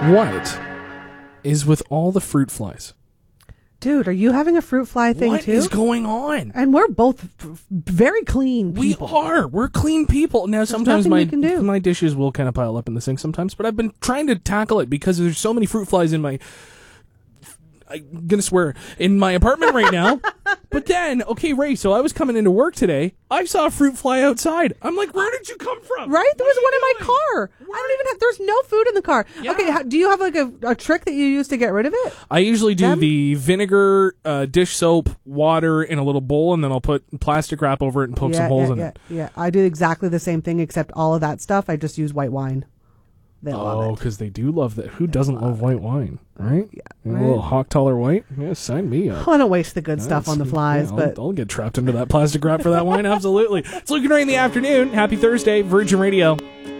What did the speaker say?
What is with all the fruit flies? Dude, are you having a fruit fly thing What too? is going on? And we're both very clean people. We are. We're clean people. Now, sometimes nothing we can do. my dishes will kind of pile up in the sink sometimes, but I've been trying to tackle it because there's so many fruit flies in my... I'm going to swear, in my apartment right now. But then, okay, Ray, so I was coming into work today. I saw a fruit fly outside. I'm like, where did you come from? Right? There was one in my car. I don't even have, there's no food in the car. Yeah. Okay, do you have like a trick that you use to get rid of it? I usually do the vinegar, dish soap, water in a little bowl, and then I'll put plastic wrap over it and poke some holes in it. Yeah, I do exactly the same thing, except all of that stuff, I just use white wine. They love it. Because they do love that. Who doesn't love white wine, right? Yeah. A little Hochtaler white? Yeah, sign me up. I don't waste the good stuff on the flies, yeah, but... I'll get trapped into that plastic wrap for that wine, absolutely. It's Luke and Ray in the afternoon. Happy Thursday, Virgin Radio.